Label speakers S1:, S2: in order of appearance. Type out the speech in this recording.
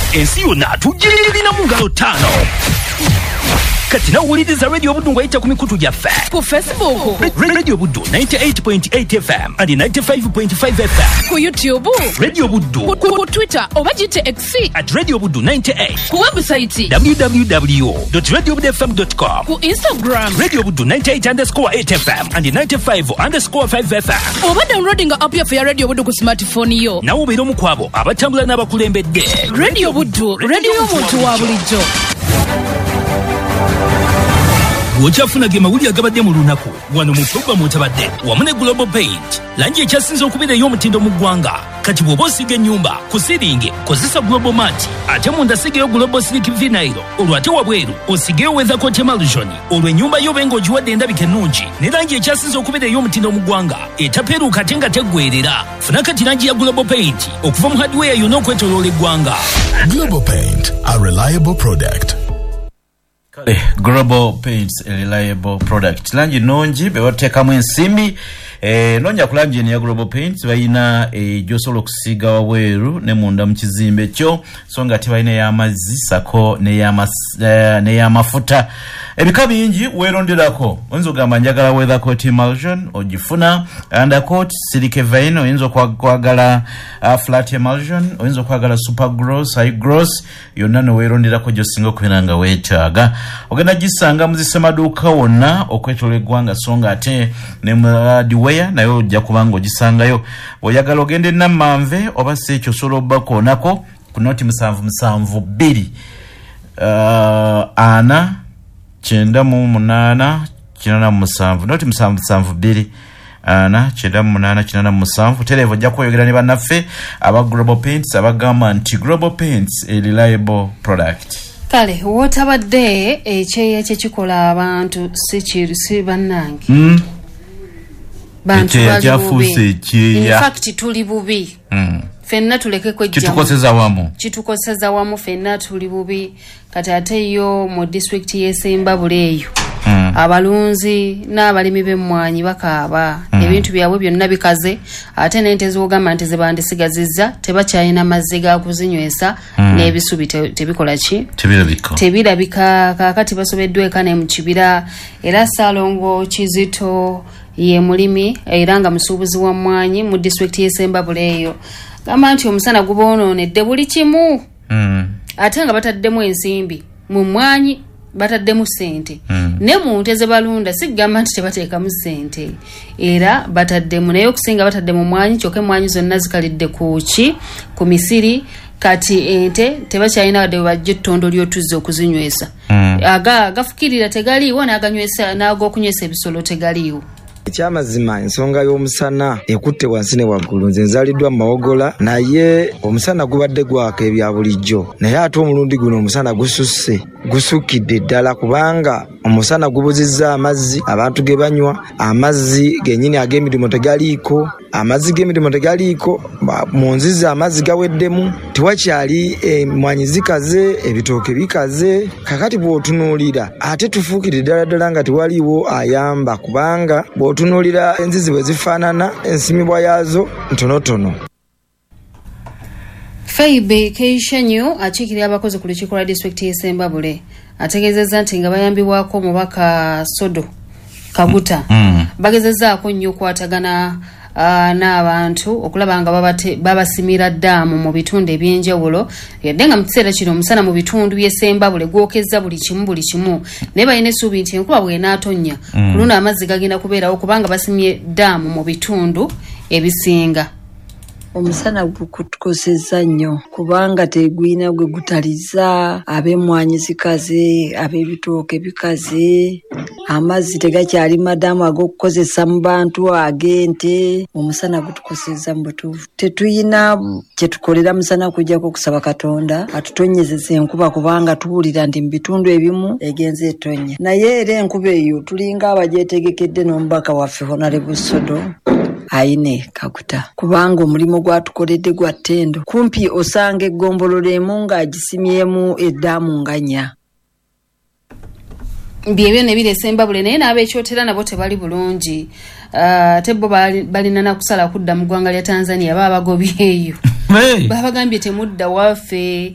S1: ensi yonna tugirina mu ngalo 5 kati nawuliriza Radio Buddu ng'ayita ku mikutu gyaffe
S2: ku Facebook
S1: Radio Buddu 98.8 FM and 95.5 FM
S2: ku YouTube
S1: Radio Buddu
S2: ku Twitter oba gite X
S1: @Radio Buddu 98
S2: ku website
S1: www.radiobuddufm.com
S2: ku Instagram
S1: Radio Buddu 98_8 FM and 95_5 FM
S2: oba downloading app ya Radio Buddu ku smartphone yo
S1: nawo beera omu ku abo abatambula n'abakulembedde.
S2: Radio Buddu radio y'omuntu wa bulijjo.
S1: Wochafuna ge mawuli agabadde mu lunaku wano mu program mutabadde wamu ne Global Paint langi ekyasinze okubeera ey'omutindo mu ggwanga kati bw'oba osiga ennyumba ku siringi kozesa Global Mat ate munda sigeyo Global Slick Vinyl olwo ate wabweru osigeyo Weather Coat Emulsion olwo ennyumba yo benga ogiwadde endabika ennungi ne langi ekyasinze okubeera ey'omutindo mu ggwanga etapeeruuka ate nga teggwerera. Funa kati langi ya Global Paint okuva mu hardware yonna okwetooloola eggwanga.
S3: Global Paint, a reliable product.
S4: Global Paints, a reliable product. Langi nonji bewateekamu ensimbi nonya kulangi ya Global Paints bayina gy'osobola okusiiga wabweru ne munda mu kizimbe kyo so nga ate bayina ey'amazzi sako n'ey'amafuta ebika bingi weeronderako. Oyinza okugamba njagala Weather Coat Emulsion ogifuna, Undercoat Silica Vinyl oyinza okwagala Flat Emulsion oyinza okwagala Super Gloss, High Gloss yonna neweeronderako gy'osinga okubeera nga weetaaga. Ogenda gisanga muzisemaduuka wonna okwetoola eggwanga so nga ate ne mu hardware nayo ojja kubanga ogisangayo. Oyagala ogende Nammanve oba Seekyo osobola obbakoonako ku noti 772 ana 98 87 noti 772 ana 98 televo ojja kweyogera ne bannaffe aba Global Paints abagamba nti Global Paints a reliable product.
S5: Kale wotabadde ekyeya kyekikola abantu si bannange bantu bali bubi. In fact tuli bubi. Fenna tuleke kwejjamu kitukoseza wamu fenna tuli bubi kati ate yo mu district y'Essembabule eyo abalunzi n'abalimi b'emmwanyi bakaaba ebintu byabwe byonna bikaze ate n'ente z'ogamba nti ze bandisigazizza tebakyalina mazzi ga kuzinywesa n'ebisubi tebikola ki tebirabika kaakati basobeddwa ekane mu kibira era Ssalongo Kizito ye mulimi era nga musuubuzi wa mmwanyi mu district y'Essembabule eyo gamba nti omusana gubonoonedde buli kimu ate nga bataddemu ensimbi mu mmwanyi bataddemu ssente ne mu nte ze balunda sigamba nti tebateekamu ssente era bataddemu naye okusinga batadde mu mmwanyi kyokka emmwanyi zonna zikalidde ku misiri kati ente tebakyalina wadde bajja ettondo ly'otuzzi okuzinywesa agafukirira tegaliiwo n'ag'okunywesa ebisolo tegaliiwo.
S6: Ekyamazima ensonga y'omusana ekutte wansi ne waggulu. Nze nzaliddwa mu Mawogola naye omusana gubadde gwaka ebya bulijjo naye ate omulundi guno omusana gusukidde ddala kubanga omusana gubuzizza amazzi abantu ge banywa amazzi gennyini ag'emirimu tegaliiko mu nzizi amazzi gaweddemu tewakyali emmwanyi zikaze ebitooke bikaze kakati bw'otunuulira ate tufuukire ddala nga tewaliiwo ayamba kubanga bw'otunuulira enzizi bwe zifaanana ensimibwa yaazo ntonotono.
S5: Faibe Keishanyo akiikirira abakozi ku lukiiko lwa district y'Essembabule ategeezezza nti nga bayambibwako omubaka Sodo Kaguta bagezezzaako nnyo okwatagana n'abantu okulaba nga babasimira ddaamu mu bitundu ebyenjawulo yadde nga mu kiseera kino omusana mu bitundu by'Essembabule gwokezza buli kimu naye balina essuubi nti enkuba bw'enaatonnya ku luno amazzi gagenda kubeerawo kubanga basimye ddaamu mu bitundu ebisinga.
S7: Omusana gutukosezza nnyo kubanga tegwina gwe gutaliza ab'emmwanyi zikaze ab'ebitooke bikaze amazzi tegakyali madamu ag'okukozesa mu bantu ag'ente. Omusana gutukosezza mu butuufu tetuyina kye tukolera musana kujjako okusaba Katonda atutonyezeza enkuba kubanga tuwulira nti mu bitundu ebimu egenze etonnya naye era enkuba eyo tulinga abagyetegekedde n'omubaka waffe Honorable Sodo Aine Kaguta kubanga omulimu gwatukoledde gwa ttendo kumpi osanga eggombolola emu ng'agisimyemu eddaamu nga 4.
S5: Byebyo ne biri Essembabule naye n'abeekyotera nabo tebali bulungi ate bo balina na kusala kudda mu ggwanga lya Tanzania baba bagobye eyo babagambye temudda waffe